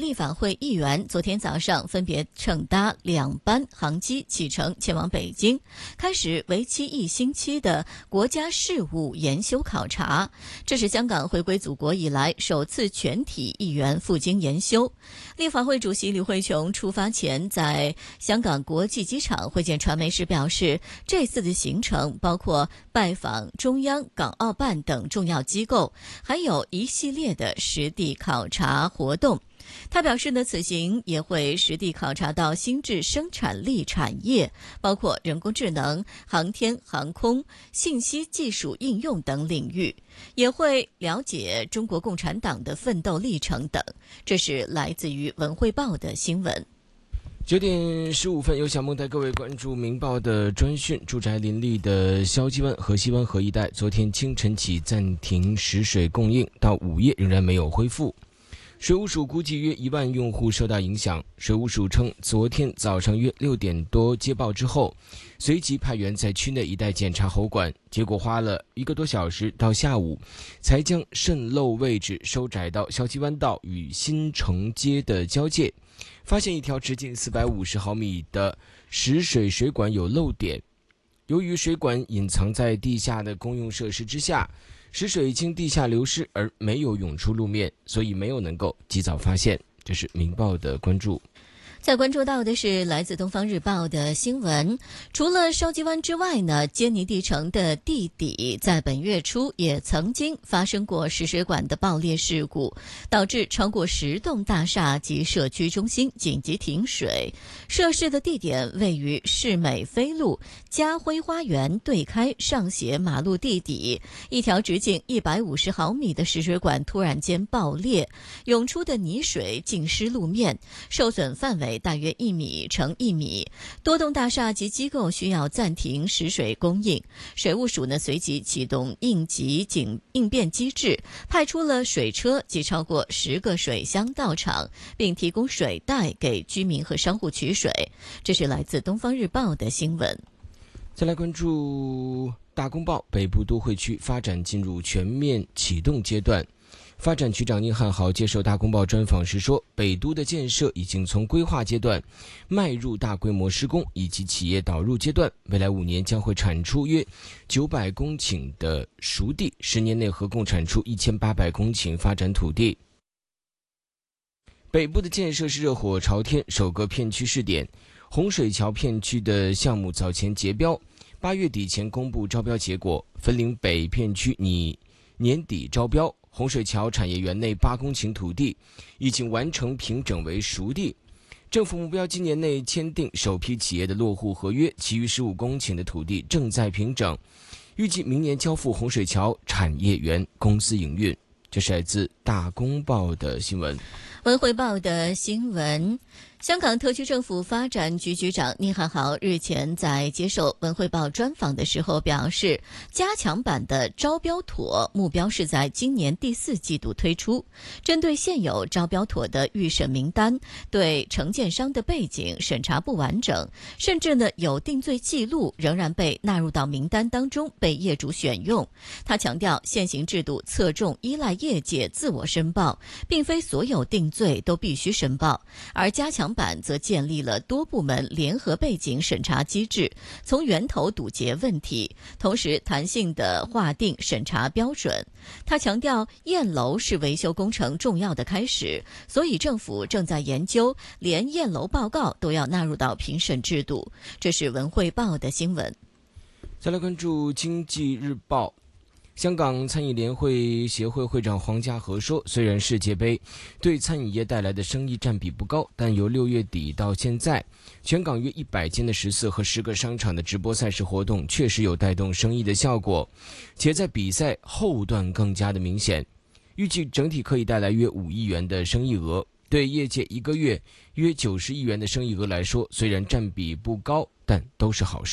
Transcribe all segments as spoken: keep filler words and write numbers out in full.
立法会议员昨天早上分别乘搭两班航机启程前往北京，开始为期一星期的国家事务研修考察。这是香港回归祖国以来首次全体议员赴京研修。立法会主席李慧琼出发前在香港国际机场会见传媒时表示，这次的行程包括拜访中央、港澳办等重要机构，还有一系列的实地考察活动。他表示呢，此行也会实地考察到新质生产力产业，包括人工智能、航天航空、信息技术应用等领域，也会了解中国共产党的奋斗历程等。这是来自于文汇报的新闻。 九点十五分，由小梦带各位关注明报的专讯。住宅林立的萧基湾和西湾河一带，昨天清晨起暂停食水供应，到午夜仍然没有恢复。水务署估计约一万用户受到影响。水务署称，昨天早上约六点多接报之后，随即派员在区内一带检查喉管，结果花了一个多小时，到下午才将渗漏位置收窄到萧基湾道与新城街的交界，发现一条直径四百五十毫米的食水水管有漏点。由于水管隐藏在地下的公用设施之下，食水经地下流失而没有涌出路面，所以没有能够及早发现。这是明报的关注。 再关注到的是来自东方日报的新闻，除了筲箕湾之外呢，坚尼地城的地底在本月初也曾经发生过食水管的爆裂事故，导致超过十栋大厦及社区中心紧急停水。涉事的地点位于市美飞路嘉辉花园对开上斜马路地底，一条直径一百五十毫米的食水管突然间爆裂，涌出的泥水浸湿路面，受损范围大约一米乘一米，多栋大厦及机构需要暂停食水供应。水务署呢随即启动应急警应变机制，派出了水车及超过十个水箱到场，并提供水袋给居民和商户取水。这是来自东方日报的新闻。 再来关注大公报，北部都会区发展进入全面启动阶段。发展局长宁汉豪接受大公报专访时说，北都的建设已经从规划阶段迈入大规模施工以及企业导入阶段，未来五年将会产出约九百公顷的熟地，十年内合共产出一千八百公顷发展土地。北部的建设是热火朝天，首个片区试点。洪水桥片区的项目早前结标，八月底前公布招标结果。分林北片区拟年底招标，洪水桥产业园内八公顷土地已经完成平整为熟地，政府目标今年内签订首批企业的落户合约，其余十五公顷的土地正在平整，预计明年交付洪水桥产业园公司营运。这是来自大公报的新闻。 文汇报的新闻，香港特区政府发展局局长宁汉豪日前在接受文汇报专访的时候表示，加强版的招标妥目标是在今年第四季度推出。针对现有招标妥的预审名单，对承建商的背景审查不完整，甚至呢有定罪记录仍然被纳入到名单当中被业主选用。他强调，现行制度侧重依赖业界自我申报，并非所有定罪都必须申报，而加强版则建立了多部门联合背景审查机制，从源头堵截问题，同时弹性地划定审查标准。他强调，验楼是维修工程重要的开始，所以政府正在研究连验楼报告都要纳入到评审制度。这是文汇报的新闻。 再来关注经济日报。香港餐饮联会协会会长黄家和说，虽然世界杯对餐饮业带来的生意占比不高，但由六月底到现在，全港约一百间的十四和十个商场的直播赛事活动确实有带动生意的效果，且在比赛后段更加的明显。预计整体可以带来约五亿元的生意额，对业界一个月约九十亿元的生意额来说，虽然占比不高，但都是好事。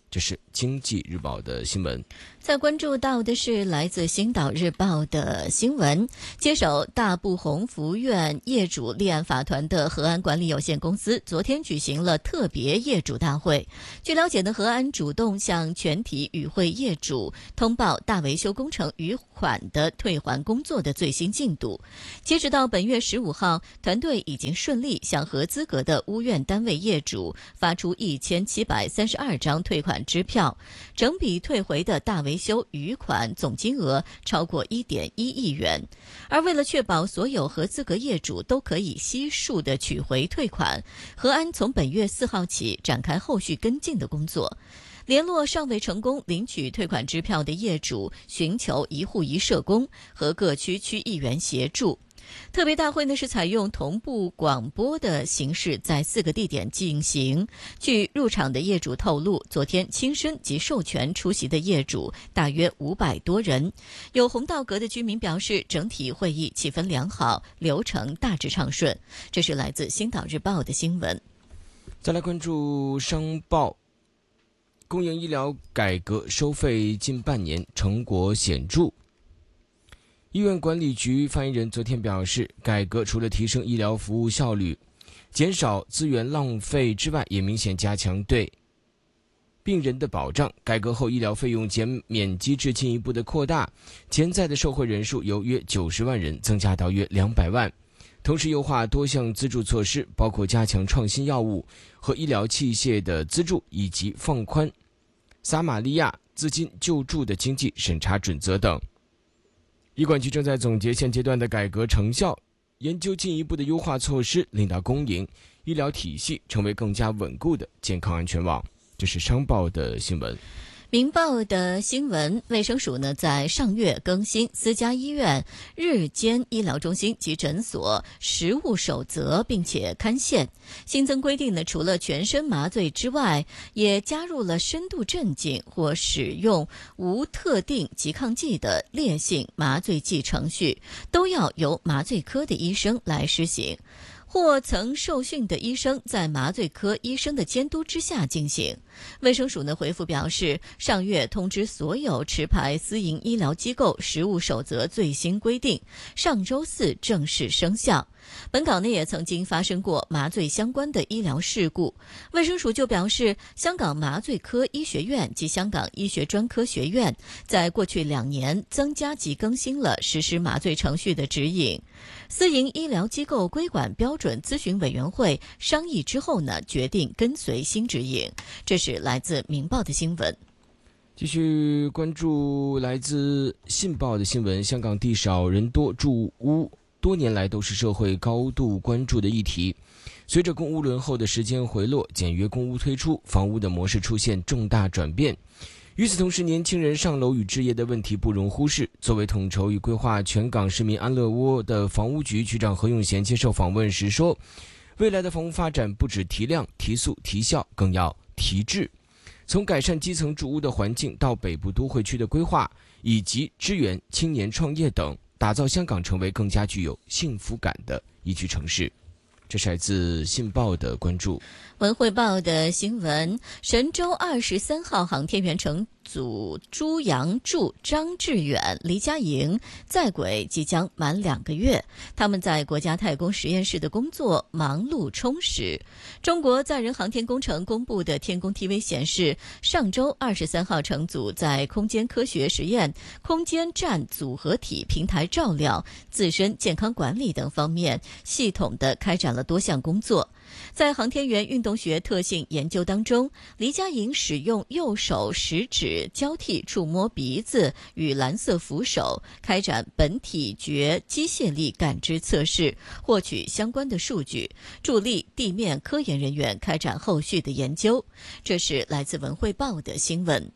这是经济日报的新闻。 再关注到的是来自星岛日报的新闻，接手大布宏福务院业主立案法团的和安管理有限公司昨天举行了特别业主大会。据了解呢，和安主动向全体与会业主通报大维修工程余款的退还工作的最新进度。截止到本月十五号，团队已经顺利向合资格的屋院单位业主发出一千七百三十二张退款支票，整笔退回的大维修余款总金额超过 一点一亿元。而为了确保所有合资格业主都可以悉数的取回退款，和安从本月四号起展开后续跟进的工作，联络尚未成功领取退款支票的业主，寻求一户一社工和各区区议员协助。特别大会呢是采用同步广播的形式，在四个地点进行。据入场的业主透露，昨天亲身及授权出席的业主大约五百多人。有红道阁的居民表示，整体会议气氛良好，流程大致畅顺。这是来自星岛日报的新闻。 再来关注商报，公营医疗改革收费近半年，成果显著。医院管理局发言人昨天表示，改革除了提升医疗服务效率、减少资源浪费之外，也明显加强对病人的保障。改革后，医疗费用减免机制进一步的扩大，潜在的受惠人数由约九十万人增加到约两百万。同时优化多项资助措施，包括加强创新药物和医疗器械的资助，以及放宽撒玛利亚资金救助的经济审查准则等。医管局正在总结现阶段的改革成效，研究进一步的优化措施，令到公营医疗体系成为更加稳固的健康安全网。这是商报的新闻。 明报的新闻，卫生署呢在上月更新私家医院、日间医疗中心及诊所实务守则，并且刊宪。新增规定呢，除了全身麻醉之外，也加入了深度镇静或使用无特定拮抗剂的烈性麻醉剂程序，都要由麻醉科的医生来施行，或曾受训的医生在麻醉科医生的监督之下进行。卫生署呢回复表示，上月通知所有持牌私营医疗机构实务守则最新规定，上周四正式生效。本港呢也曾经发生过麻醉相关的医疗事故，卫生署就表示，香港麻醉科医学院及香港医学专科学院在过去两年增加及更新了实施麻醉程序的指引。私营医疗机构规管标准咨询委员会商议之后呢，决定跟随新指引。这是来自明报的新闻。 继续关注来自信报的新闻，香港地少人多住屋多年来都是社会高度关注的议题。随着公屋轮候的时间回落，简约公屋推出，房屋的模式出现重大转变。与此同时，年轻人上楼与置业的问题不容忽视。作为统筹与规划全港市民安乐窝的房屋局局长何永贤接受访问时说，未来的房屋发展不止提量、提速、提效，更要提质。从改善基层住屋的环境到北部都会区的规划，以及支援青年创业等，打造香港成为更加具有幸福感的宜居城市。这是来自信报的关注。 文汇报的新闻，神舟二十三号航天员乘组朱杨柱、张志远、黎佳莹在轨即将满两个月，他们在国家太空实验室的工作忙碌充实。中国载人航天工程公布的天宫 T V 显示，上周二十三号乘组在空间科学实验、空间站组合体平台照料、自身健康管理等方面系统地开展了多项工作。在航天员运动学特性研究当中，黎佳莹使用右手食指交替触摸鼻子与蓝色扶手，开展本体觉机械力感知测试，获取相关的数据，助力地面科研人员开展后续的研究。这是来自文汇报的新闻。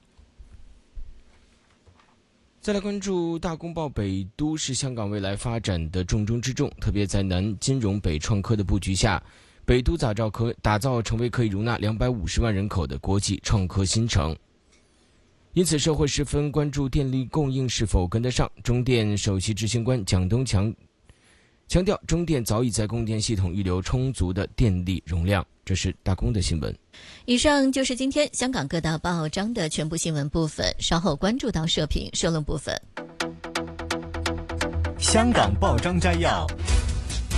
再来关注大公报，北都是香港未来发展的重中之重，特别在南金融北创科的布局下，北都打造可打造成为可以容纳两百五十万人口的国际创科新城。因此社会十分关注电力供应是否跟得上。中电首席执行官蒋东强强调中电早已在供电系统预留充足的电力容量。这是大公的新闻。 以上就是今天香港各大报章的全部新闻部分，稍后关注到社评社论部分。 香港报章摘要。